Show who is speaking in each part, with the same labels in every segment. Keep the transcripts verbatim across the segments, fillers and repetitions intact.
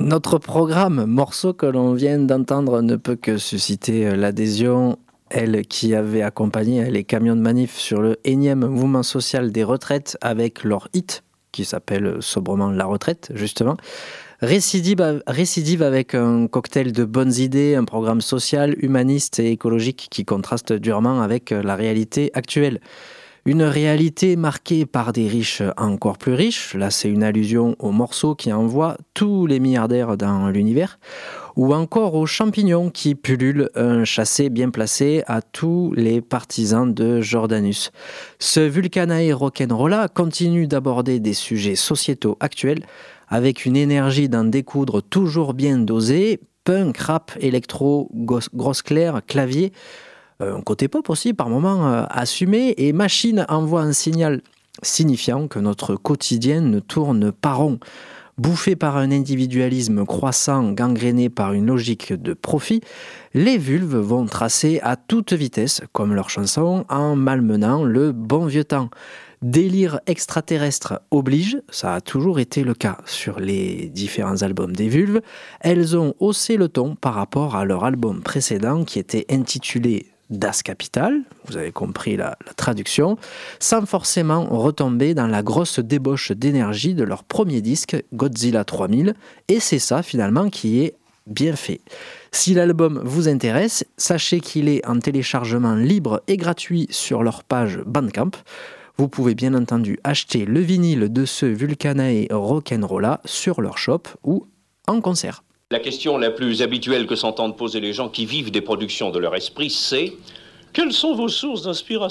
Speaker 1: Notre programme, morceau que l'on vient d'entendre, ne peut que susciter l'adhésion. Elle qui avait accompagné les camions de manif sur le énième mouvement social des retraites avec leur hit, qui s'appelle sobrement La Retraite, justement. Récidive, récidive avec un cocktail de bonnes idées, un programme social, humaniste et écologique qui contraste durement avec la réalité actuelle. Une réalité marquée par des riches encore plus riches, là c'est une allusion au morceau qui envoie tous les milliardaires dans l'univers, ou encore aux champignons qui pullulent, un chassé bien placé à tous les partisans de Jordanus. Ce Vulcanae Rock'n'Rolla continue d'aborder des sujets sociétaux actuels avec une énergie d'en découdre toujours bien dosée, punk, rap, électro, grosse claire, clavier, un côté pop aussi par moments euh, assumé, et Machine envoie un signal signifiant que notre quotidien ne tourne pas rond. Bouffé par un individualisme croissant, gangréné par une logique de profit, les vulves vont tracer à toute vitesse, comme leur chanson, en malmenant le bon vieux temps. Délire extraterrestre oblige, ça a toujours été le cas sur les différents albums des vulves. Elles ont haussé le ton par rapport à leur album précédent qui était intitulé Das Kapital, vous avez compris la, la traduction, sans forcément retomber dans la grosse débauche d'énergie de leur premier disque, Godzilla trois mille, et c'est ça finalement qui est bien fait. Si l'album vous intéresse, sachez qu'il est en téléchargement libre et gratuit sur leur page Bandcamp. Vous pouvez bien entendu acheter le vinyle de ce Vulcanae Rock'n'Rolla sur leur shop ou en concert.
Speaker 2: La question la plus habituelle que s'entendent poser les gens qui vivent des productions de leur esprit, c'est « Quelles sont vos sources d'inspiration ?»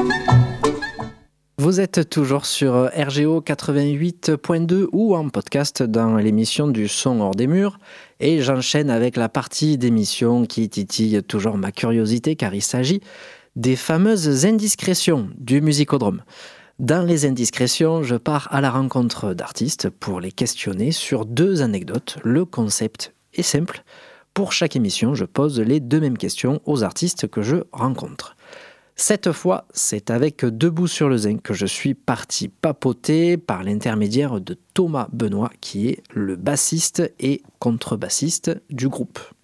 Speaker 1: Vous êtes toujours sur R G O quatre-vingt-huit point deux ou en podcast dans l'émission du son hors des murs. Et j'enchaîne avec la partie d'émission qui titille toujours ma curiosité car il s'agit des fameuses indiscrétions du musicodrome. Dans les indiscrétions, je pars à la rencontre d'artistes pour les questionner sur deux anecdotes. Le concept est simple. Pour chaque émission, je pose les deux mêmes questions aux artistes que je rencontre. Cette fois, c'est avec Debout sur le Zinc que je suis parti papoter par l'intermédiaire de Thomas Benoît, qui est le bassiste et contrebassiste du groupe.